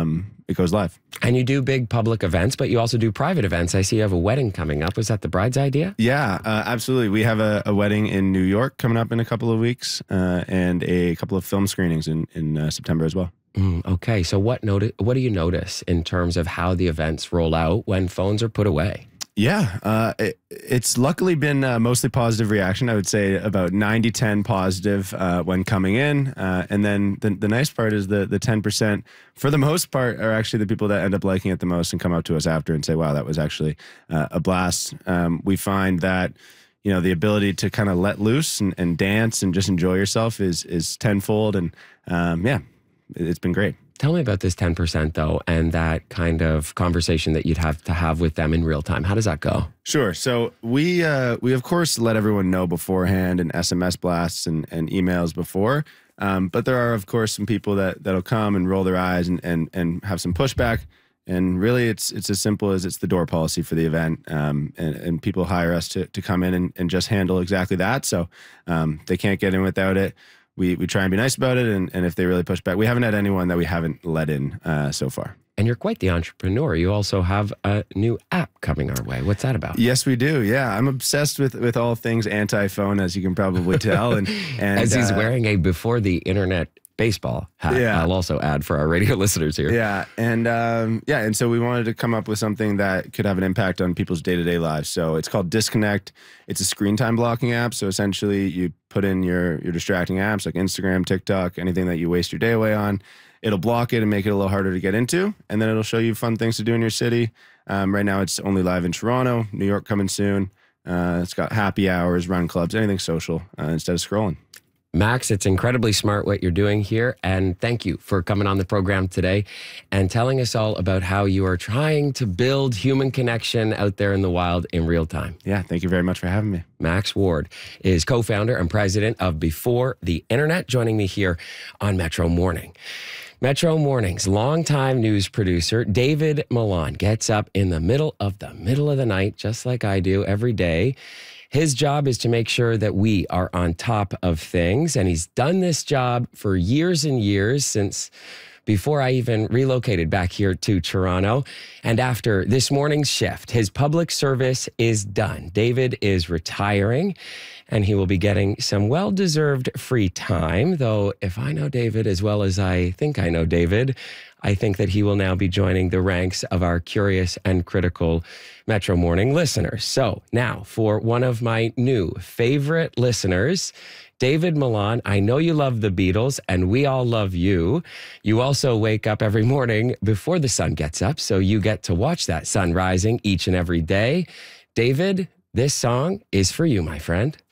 it goes live. And you do big public events, but you also do private events. I see you have a wedding coming up. Was that the bride's idea? Yeah, absolutely. We have a wedding in New York coming up in a couple of weeks, and a couple of film screenings in September as well. Okay, so what do you notice in terms of how the events roll out when phones are put away? Yeah, it's luckily been mostly positive reaction. I would say about 90-10 positive when coming in. And then the nice part is the 10%, for the most part, are actually the people that end up liking it the most and come up to us after and say, wow, that was actually a blast. We find that, you know, the ability to kind of let loose and dance and just enjoy yourself is tenfold. And yeah, it's been great. Tell me about this 10% though, and that kind of conversation that you'd have to have with them in real time. How does that go? Sure. So we of course let everyone know beforehand and SMS blasts and emails before. But there are of course some people that'll come and roll their eyes and have some pushback. And really it's as simple as it's the door policy for the event. And people hire us to come in and just handle exactly that. So they can't get in without it. We try and be nice about it, and if they really push back, we haven't had anyone that we haven't let in so far. And you're quite the entrepreneur. You also have a new app coming our way. What's that about? Yes, we do. Yeah, I'm obsessed with all things anti-phone, as you can probably tell. And as he's wearing a Before the Internet baseball hat. Yeah. I'll also add for our radio listeners here. Yeah, and so we wanted to come up with something that could have an impact on people's day-to-day lives. So it's called Disconnect. It's a screen time blocking app. So essentially you put in your distracting apps like Instagram, TikTok, anything that you waste your day away on. It'll block it and make it a little harder to get into, and then it'll show you fun things to do in your city. Right now it's only live in Toronto, New York coming soon. It's got happy hours, run clubs, anything social instead of scrolling. Max, it's incredibly smart what you're doing here, and thank you for coming on the program today and telling us all about how you are trying to build human connection out there in the wild in real time. Yeah, thank you very much for having me. Max Ward is co-founder and president of Before the Internet, joining me here on Metro Morning. Metro Morning's longtime news producer, David Milan, gets up in the middle of the night, just like I do every day. His job is to make sure that we are on top of things, and he's done this job for years and years, since before I even relocated back here to Toronto. And after this morning's shift, his public service is done. David is retiring, and he will be getting some well-deserved free time, though if I know David as well as I think I know David, I think that he will now be joining the ranks of our curious and critical Metro Morning listeners. So now for one of my new favorite listeners, David Milan, I know you love the Beatles, and we all love you. You also wake up every morning before the sun gets up, so you get to watch that sun rising each and every day. David, this song is for you, my friend.